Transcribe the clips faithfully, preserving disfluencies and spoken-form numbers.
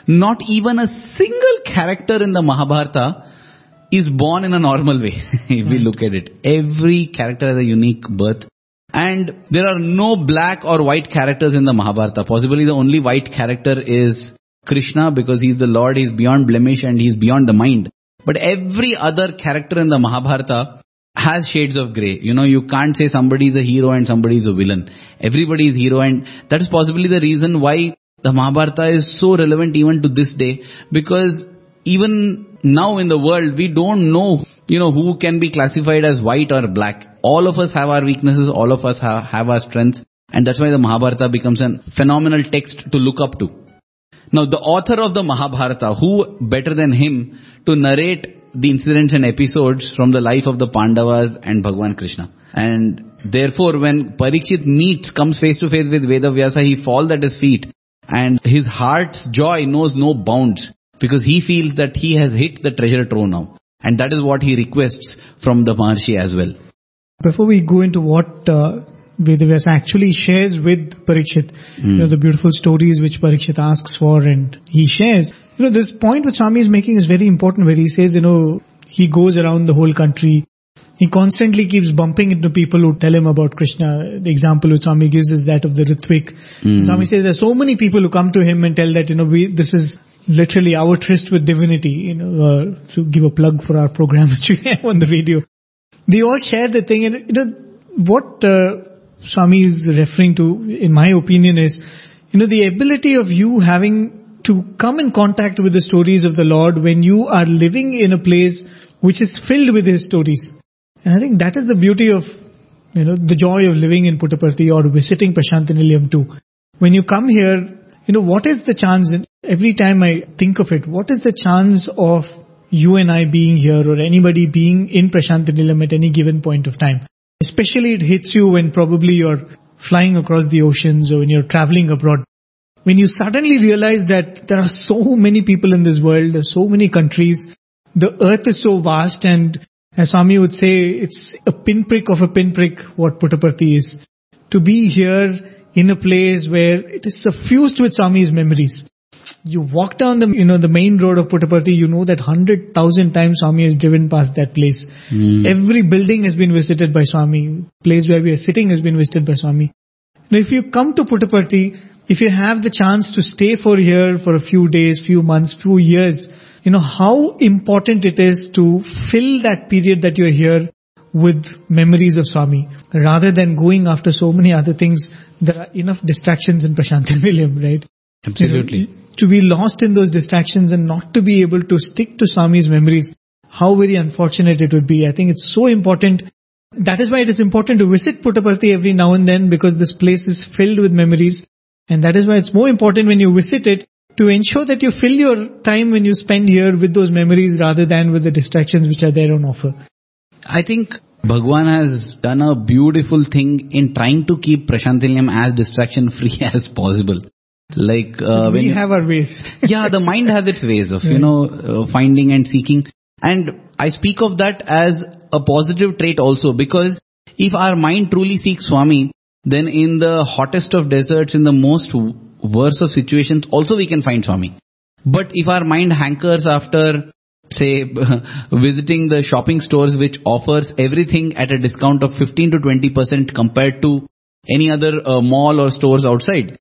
not even a single character in the Mahabharata is born in a normal way. If we look at it, every character has a unique birth. And there are no black or white characters in the Mahabharata. Possibly the only white character is Krishna, because he's the Lord, he's beyond blemish and he's beyond the mind. But every other character in the Mahabharata has shades of grey. You know, you can't say somebody is a hero and somebody is a villain. Everybody is hero, and that is possibly the reason why the Mahabharata is so relevant even to this day. Because even now in the world, we don't know, you know, who can be classified as white or black. All of us have our weaknesses, all of us have, have our strengths, and that's why the Mahabharata becomes a phenomenal text to look up to. Now, the author of the Mahabharata, who better than him to narrate the incidents and episodes from the life of the Pandavas and Bhagwan Krishna. And therefore, when Parikshit meets, comes face to face with Vedavyasa, he falls at his feet, and his heart's joy knows no bounds, because he feels that he has hit the treasure trove now. And that is what he requests from the Maharshi as well. Before we go into what uh, Vedavyasa actually shares with Parikshit, mm. you know, the beautiful stories which Parikshit asks for and he shares, you know, this point which Swami is making is very important, where he says, you know, he goes around the whole country. He constantly keeps bumping into people who tell him about Krishna. The example which Swami gives is that of the Ritvik. Mm. Swami says there's so many people who come to him and tell that, you know, we, this is literally our tryst with divinity, you know, uh, to give a plug for our program which we have on the radio. They all share the thing, and, you know, what uh, Swami is referring to, in my opinion, is, you know, the ability of you having to come in contact with the stories of the Lord when you are living in a place which is filled with His stories. And I think that is the beauty of, you know, the joy of living in Puttaparthi or visiting Prashanthi Nilayam too. When you come here, you know, what is the chance, and every time I think of it, what is the chance of you and I being here or anybody being in Prashanthi Nilayam at any given point of time? Especially it hits you when probably you're flying across the oceans or when you're traveling abroad. When you suddenly realize that there are so many people in this world, there are so many countries, the earth is so vast, and as Swami would say, it's a pinprick of a pinprick what Puttaparthi is. To be here in a place where it is suffused with Swami's memories. You walk down the, you know, the main road of Puttaparthi, you know that hundred thousand times Swami has driven past that place. Mm. Every building has been visited by Swami. Place where we are sitting has been visited by Swami. Now if you come to Puttaparthi, if you have the chance to stay for here for a few days, few months, few years, you know how important it is to fill that period that you're here with memories of Swami, rather than going after so many other things. There are enough distractions in Prashanthi Nilayam, right? Absolutely. You know, to be lost in those distractions and not to be able to stick to Swami's memories, how very unfortunate it would be. I think it's so important. That is why it is important to visit Puttaparthi every now and then, because this place is filled with memories. And that is why it's more important when you visit it to ensure that you fill your time when you spend here with those memories rather than with the distractions which are there on offer. I think Bhagwan has done a beautiful thing in trying to keep Prashanthi Nilayam as distraction free as possible. Like uh, we when have our ways. Yeah, the mind has its ways of, you know, uh, finding and seeking. And I speak of that as a positive trait also, because if our mind truly seeks Swami, then in the hottest of deserts, in the most worst of situations, also we can find Swami. But if our mind hankers after, say, visiting the shopping stores which offers everything at a discount of fifteen to twenty percent compared to any other uh, mall or stores outside.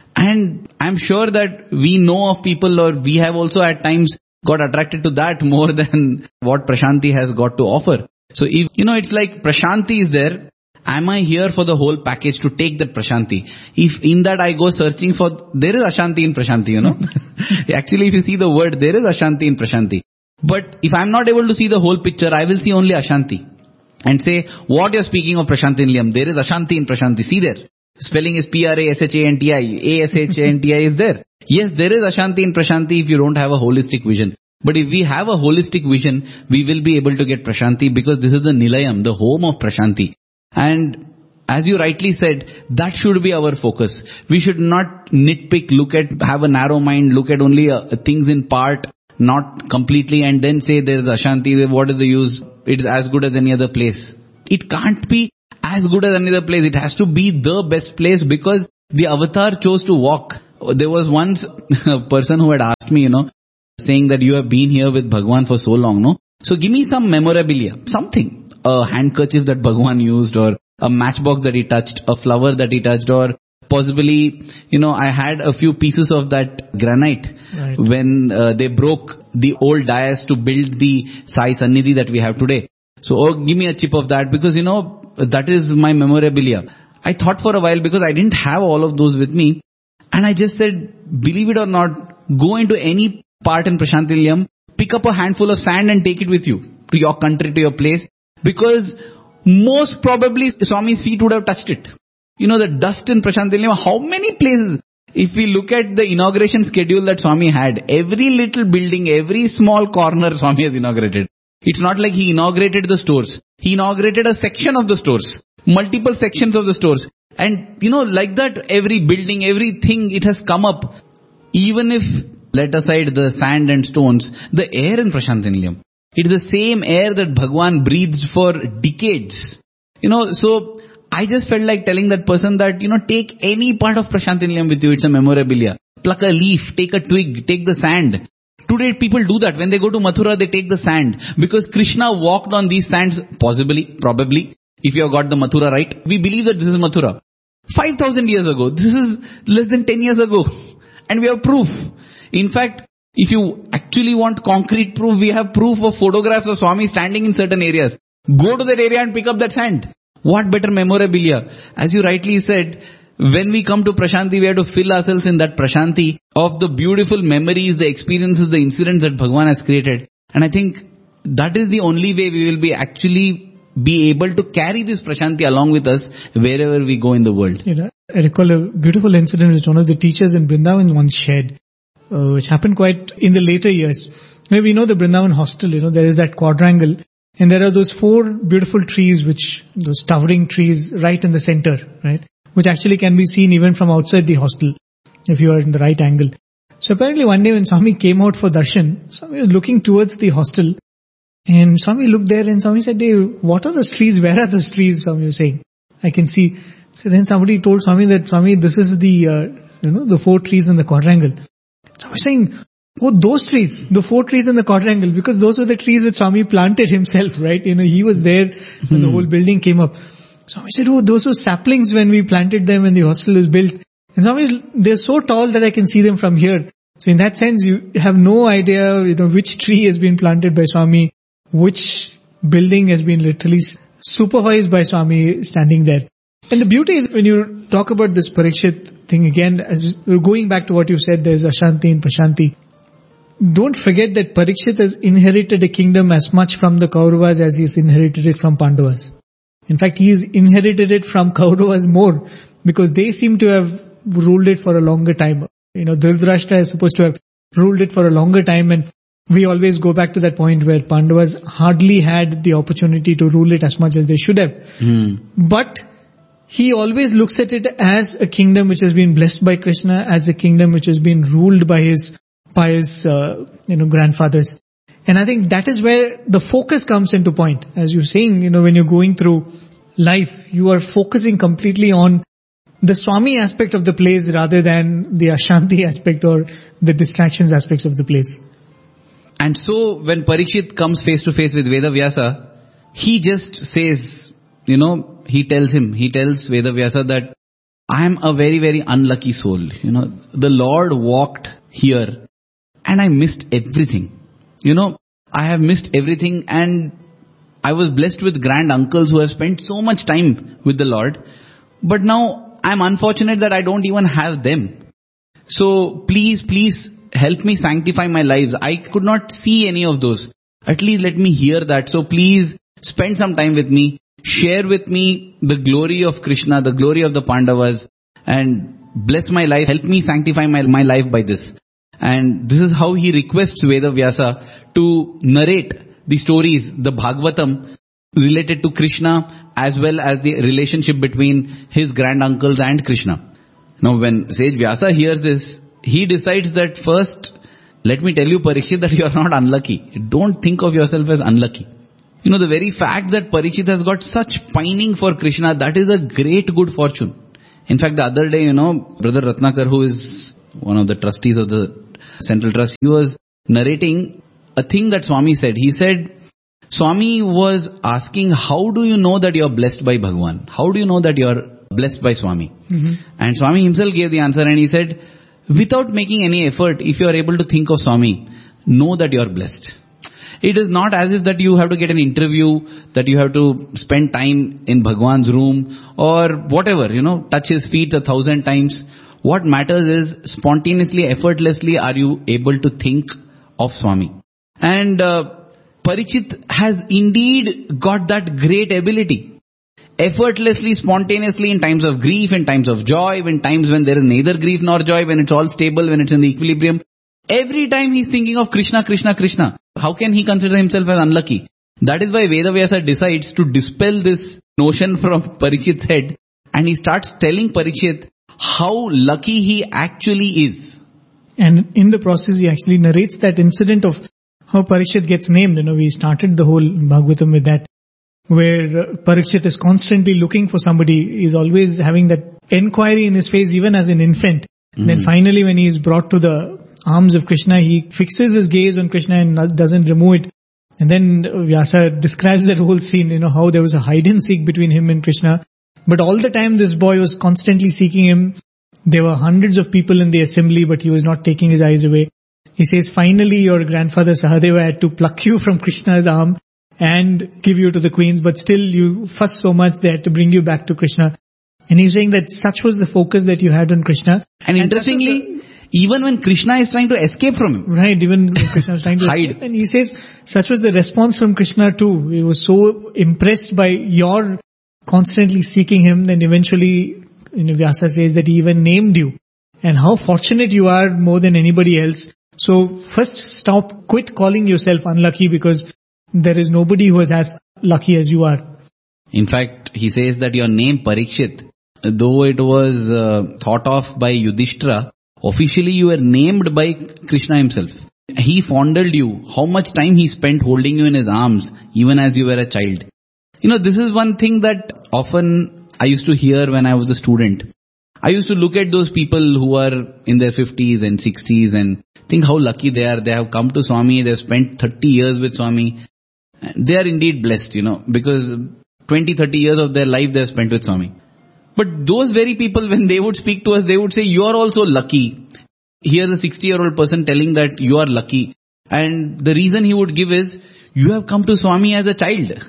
And I'm sure that we know of people, or we have also at times got attracted to that more than what Prashanthi has got to offer. So if, you know, it's like Prashanthi is there, am I here for the whole package to take that Prashanthi? If in that I go searching for, there is Ashanti in Prashanthi, you know. Actually, if you see the word, there is Ashanti in Prashanti. But if I'm not able to see the whole picture, I will see only Ashanti. And say, what you're speaking of Prashanthi Nilayam, there is Ashanti in Prashanti. See there. Spelling is P R A S H A N T I. A S H A N T I is there. Yes, there is Ashanti in Prashanti if you don't have a holistic vision. But if we have a holistic vision, we will be able to get Prashanti, because this is the Nilayam, the home of Prashanti. And as you rightly said, that should be our focus. We should not nitpick, look at, have a narrow mind, look at only uh, things in part, not completely, and then say there is Ashanti, what is the use? It is as good as any other place. It can't be as good as any other place. It has to be the best place, because the avatar chose to walk there was once a person who had asked me, you know, saying that you have been here with Bhagwan for so long, no? So give me some memorabilia, something. A handkerchief that Bhagwan used, or a matchbox that he touched, a flower that he touched, or possibly, you know, I had a few pieces of that granite right. when uh, they broke the old dais to build the Sai Sannidhi that we have today. So, oh, give me a chip of that, because, you know, that is my memorabilia. I thought for a while, because I didn't have all of those with me, and I just said, believe it or not, go into any part in Prasanthi Nilayam, pick up a handful of sand and take it with you to your country, to your place, because most probably Swami's feet would have touched it. You know, the dust in Prasanthi Nilayam, how many places? If we look at the inauguration schedule that Swami had, every little building, every small corner Swami has inaugurated. It's not like he inaugurated the stores. He inaugurated a section of the stores, multiple sections of the stores. And, you know, like that, every building, everything, it has come up. Even if, let aside the sand and stones, the air in Prasanthi Nilayam, it is the same air that Bhagwan breathed for decades. You know, so I just felt like telling that person that, you know, take any part of Prasanthi Nilayam with you. It's a memorabilia. Pluck a leaf, take a twig, take the sand. Today people do that. When they go to Mathura, they take the sand. Because Krishna walked on these sands, possibly, probably, if you have got the Mathura right. We believe that this is Mathura. five thousand years ago. This is less than ten years ago. And we have proof. In fact, if you actually want concrete proof, we have proof of photographs of Swami standing in certain areas. Go to that area and pick up that sand. What better memorabilia? As you rightly said, when we come to Prashanti, we have to fill ourselves in that Prashanti of the beautiful memories, the experiences, the incidents that Bhagwan has created. And I think that is the only way we will be actually be able to carry this Prashanti along with us wherever we go in the world. You know, I recall a beautiful incident which one of the teachers in Vrindavan once shared, uh, which happened quite in the later years. Now, we know the Vrindavan hostel, you know, there is that quadrangle. And there are those four beautiful trees, which, those towering trees right in the center, right? Which actually can be seen even from outside the hostel, if you are in the right angle. So apparently one day when Swami came out for darshan, Swami was looking towards the hostel. And Swami looked there and Swami said, hey, what are those trees? Where are those trees? Swami was saying, I can see. So then somebody told Swami that, Swami, this is the, uh, you know, the four trees in the quadrangle. Swami was saying, oh, those trees, the four trees in the quadrangle, because those were the trees which Swami planted himself, right? You know, he was there when hmm. the whole building came up. Swami said, oh, those were saplings when we planted them when the hostel was built. And Swami, they're so tall that I can see them from here. So in that sense, you have no idea, you know, which tree has been planted by Swami, which building has been literally supervised by Swami standing there. And the beauty is when you talk about this Parikshit thing again, as we're going back to what you said, there's Ashanti and Prashanti. Don't forget that Parikshit has inherited a kingdom as much from the Kauravas as he has inherited it from Pandavas. In fact, he has inherited it from Kauravas more, because they seem to have ruled it for a longer time. You know, Dhritarashtra is supposed to have ruled it for a longer time, and we always go back to that point where Pandavas hardly had the opportunity to rule it as much as they should have. Mm. But he always looks at it as a kingdom which has been blessed by Krishna, as a kingdom which has been ruled by his by his, uh, you know, grandfathers. And I think that is where the focus comes into point. As you're saying, you know, when you're going through life, you are focusing completely on the Swami aspect of the place rather than the Ashanti aspect or the distractions aspects of the place. And so when Parikshit comes face to face with Vedavyasa, he just says, you know, he tells him, he tells Vedavyasa that I am a very, very unlucky soul. You know, the Lord walked here and I missed everything. You know, I have missed everything, and I was blessed with grand uncles who have spent so much time with the Lord. But now I'm unfortunate that I don't even have them. So please, please help me sanctify my lives. I could not see any of those. At least let me hear that. So please spend some time with me. Share with me the glory of Krishna, the glory of the Pandavas, and bless my life. Help me sanctify my, my life by this. And this is how he requests Vedavyasa to narrate the stories, the Bhagavatam related to Krishna, as well as the relationship between his granduncles and Krishna. Now when sage Vyasa hears this, he decides that first, let me tell you, Parikshit, that you are not unlucky. Don't think of yourself as unlucky. You know, the very fact that Parikshit has got such pining for Krishna, that is a great good fortune. In fact, the other day, you know, Brother Ratnakar, who is one of the trustees of the Central Trust, he was narrating a thing that Swami said. He said, Swami was asking, how do you know that you are blessed by Bhagwan? How do you know that you are blessed by Swami? Mm-hmm. And Swami himself gave the answer, and he said, without making any effort, if you are able to think of Swami, know that you are blessed. It is not as if that you have to get an interview, that you have to spend time in Bhagwan's room or whatever, you know, touch his feet a thousand times. What matters is spontaneously, effortlessly are you able to think of Swami. And uh, Parikshit has indeed got that great ability. Effortlessly, spontaneously, in times of grief, in times of joy, in times when there is neither grief nor joy, when it's all stable, when it's in the equilibrium. Every time he's thinking of Krishna, Krishna, Krishna. How can he consider himself as unlucky? That is why Vedavyasa decides to dispel this notion from Parikshit's head, and he starts telling Parikshit how lucky he actually is. And in the process, he actually narrates that incident of how Parikshit gets named. You know, we started the whole Bhagavatam with that, where uh, Parikshit is constantly looking for somebody. He's always having that enquiry in his face, even as an infant. Mm-hmm. Then finally, when he is brought to the arms of Krishna, he fixes his gaze on Krishna and doesn't remove it. And then Vyasa describes that whole scene, you know, how there was a hide and seek between him and Krishna. But all the time this boy was constantly seeking him. There were hundreds of people in the assembly, but he was not taking his eyes away. He says, finally your grandfather Sahadeva had to pluck you from Krishna's arm and give you to the queens, but still you fussed so much they had to bring you back to Krishna. And he's saying that such was the focus that you had on Krishna. And, and interestingly, even when Krishna is trying to escape from him. Right, even when Krishna was trying to hide. escape. And he says, such was the response from Krishna too. He was so impressed by your constantly seeking him, then eventually, you know, Vyasa says that he even named you. And how fortunate you are more than anybody else. So first stop, quit calling yourself unlucky, because there is nobody who is as lucky as you are. In fact, he says that your name Parikshit, though it was uh, thought of by Yudhishthira, officially you were named by Krishna himself. He fondled you. How much time he spent holding you in his arms, even as you were a child. You know, this is one thing that often I used to hear when I was a student. I used to look at those people who are in their fifties and sixties and think how lucky they are. They have come to Swami, they have spent thirty years with Swami. They are indeed blessed, you know, because twenty, thirty years of their life they have spent with Swami. But those very people, when they would speak to us, they would say, you are also lucky. Here's a sixty-year-old person telling that you are lucky. And the reason he would give is, you have come to Swami as a child.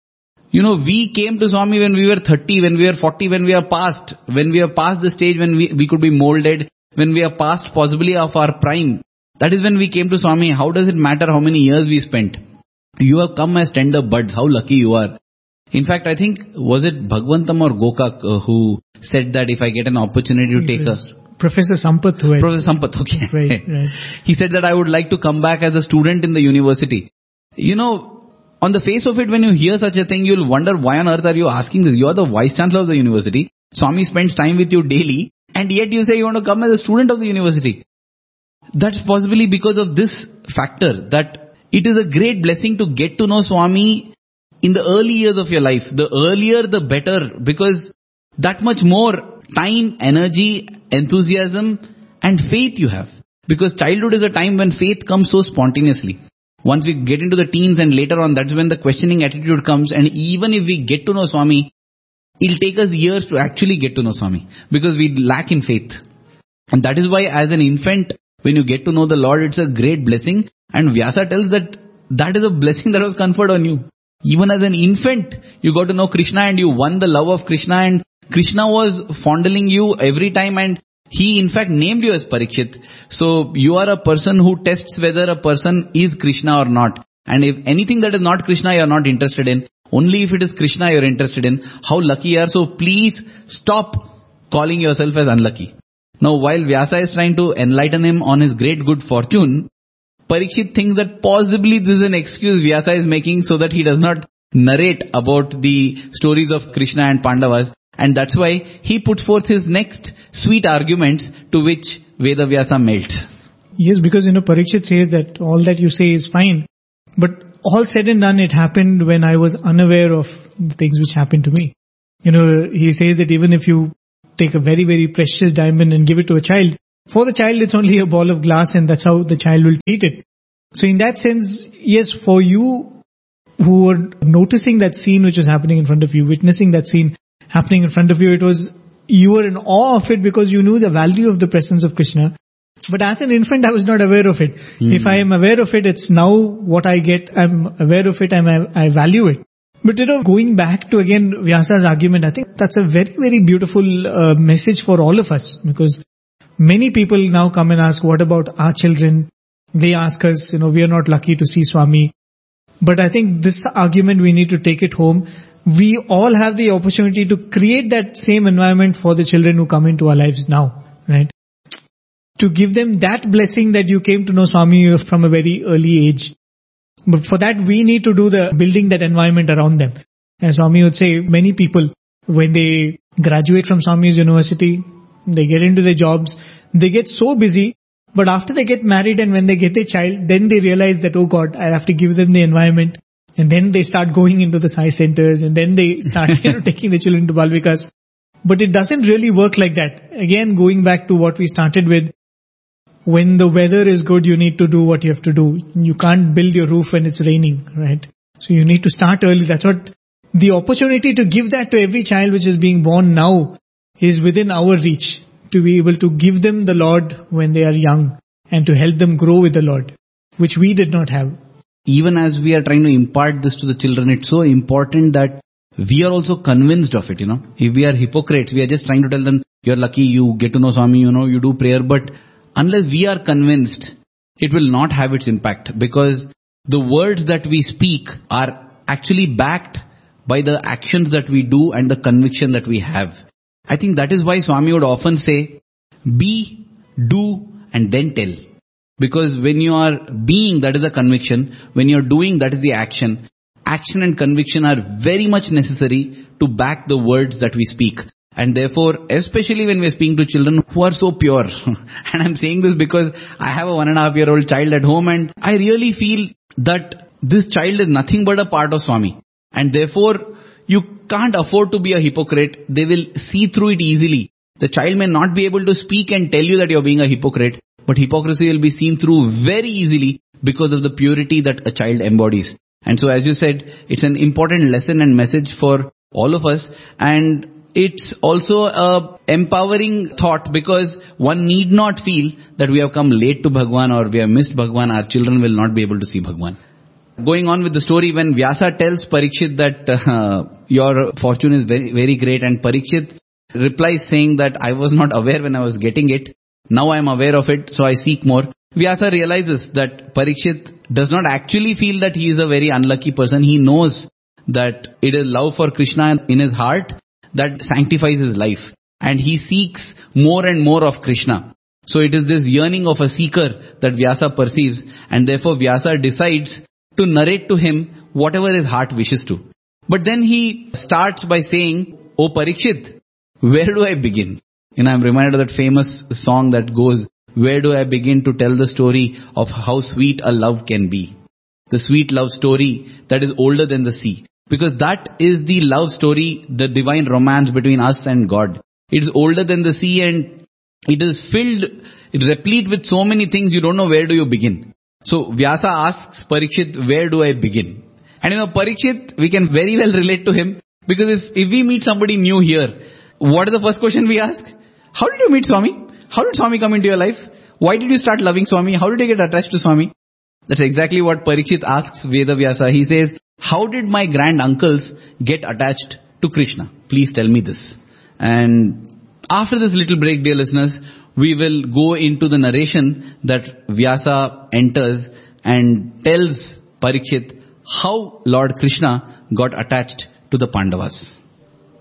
You know, we came to Swami when we were thirty, when we were forty, when we are past, when we are past the stage when we, we could be molded, when we are past possibly of our prime. That is when we came to Swami. How does it matter how many years we spent? You have come as tender buds. How lucky you are. In fact, I think, was it Bhagwantam or Gokak uh, who said that if I get an opportunity to it take a... Professor Sampath. Who Professor Sampath, okay. Right, right. He said that I would like to come back as a student in the university. You know, on the face of it, when you hear such a thing, you'll wonder why on earth are you asking this? You are the vice chancellor of the university. Swami spends time with you daily, and yet you say you want to come as a student of the university. That's possibly because of this factor, that it is a great blessing to get to know Swami in the early years of your life. The earlier, the better, because that much more time, energy, enthusiasm, and faith you have. Because childhood is a time when faith comes so spontaneously. Once we get into the teens and later on, that's when the questioning attitude comes. And even if we get to know Swami, it'll take us years to actually get to know Swami, because we lack in faith. And that is why as an infant, when you get to know the Lord, it's a great blessing. And Vyasa tells that that is a blessing that was conferred on you. Even as an infant, you got to know Krishna and you won the love of Krishna, and Krishna was fondling you every time, and he in fact named you as Parikshit. So you are a person who tests whether a person is Krishna or not. And if anything that is not Krishna, you are not interested in. Only if it is Krishna you are interested in. How lucky you are. So please stop calling yourself as unlucky. Now while Vyasa is trying to enlighten him on his great good fortune, Parikshit thinks that possibly this is an excuse Vyasa is making so that he does not narrate about the stories of Krishna and Pandavas. And that's why he put forth his next sweet arguments, to which Vedavyasa melts. Yes, because, you know, Parikshit says that all that you say is fine. But all said and done, it happened when I was unaware of the things which happened to me. You know, he says that even if you take a very, very precious diamond and give it to a child, For the child, it's only a ball of glass and that's how the child will treat it. So in that sense, yes, for you who were noticing that scene which was happening in front of you, witnessing that scene happening in front of you, it was, you were in awe of it because you knew the value of the presence of Krishna. But as an infant, I was not aware of it. Mm. If I am aware of it, it's now what I get. I'm aware of it. I'm, I value it. But you know, going back to again Vyasa's argument, I think that's a very, very beautiful uh, message for all of us, because many people now come and ask, what about our children? They ask us, you know, we are not lucky to see Swami. But I think this argument, we need to take it home. We all have the opportunity to create that same environment for the children who come into our lives now, right? To give them that blessing that you came to know Swami from a very early age. But for that, we need to do the building that environment around them. As Swami would say, many people, when they graduate from Swami's university, they get into their jobs, they get so busy, but after they get married and when they get a child, then they realize that, oh God, I have to give them the environment. And then they start going into the Sai centers and then they start you know, taking the children to Balvikas. But it doesn't really work like that. Again, going back to what we started with, when the weather is good, you need to do what you have to do. You can't build your roof when it's raining, right? So you need to start early. That's what the opportunity to give that to every child which is being born now is within our reach, to be able to give them the Lord when they are young and to help them grow with the Lord, which we did not have. Even as we are trying to impart this to the children, it's so important that we are also convinced of it, you know. If we are hypocrites, we are just trying to tell them, you're lucky, you get to know Swami, you know, you do prayer, but unless we are convinced, it will not have its impact, because the words that we speak are actually backed by the actions that we do and the conviction that we have. I think that is why Swami would often say, be, do, and then tell. Because when you are being, that is the conviction. When you are doing, that is the action. Action and conviction are very much necessary to back the words that we speak. And therefore, especially when we are speaking to children who are so pure, and I'm saying this because I have a one and a half year old child at home, and I really feel that this child is nothing but a part of Swami. And therefore, you can't afford to be a hypocrite. They will see through it easily. The child may not be able to speak and tell you that you're being a hypocrite, but hypocrisy will be seen through very easily because of the purity that a child embodies. And so, as you said, it's an important lesson and message for all of us. And it's also a empowering thought, because one need not feel that we have come late to Bhagwan or we have missed Bhagwan. Our children will not be able to see Bhagwan. Going on with the story, when Vyasa tells Parikshit that uh, your fortune is very, very great, and Parikshit replies saying that I was not aware when I was getting it. Now I am aware of it, so I seek more. Vyasa realizes that Parikshit does not actually feel that he is a very unlucky person. He knows that it is love for Krishna in his heart that sanctifies his life. And he seeks more and more of Krishna. So it is this yearning of a seeker that Vyasa perceives, and therefore Vyasa decides to narrate to him whatever his heart wishes to. But then he starts by saying, "O Parikshit, where do I begin?" And I'm reminded of that famous song that goes, "Where do I begin to tell the story of how sweet a love can be?" The sweet love story that is older than the sea. Because that is the love story, the divine romance between us and God. It is older than the sea, and it is filled, replete with so many things, you don't know where do you begin. So Vyasa asks Parikshit, where do I begin? And you know, Parikshit, we can very well relate to him, because if, if we meet somebody new here, what is the first question we ask? How did you meet Swami? How did Swami come into your life? Why did you start loving Swami? How did you get attached to Swami? That's exactly what Parikshit asks Vedavyasa. He says, how did my grand uncles get attached to Krishna? Please tell me this. And after this little break, dear listeners, we will go into the narration that Vyasa enters and tells Parikshit how Lord Krishna got attached to the Pandavas.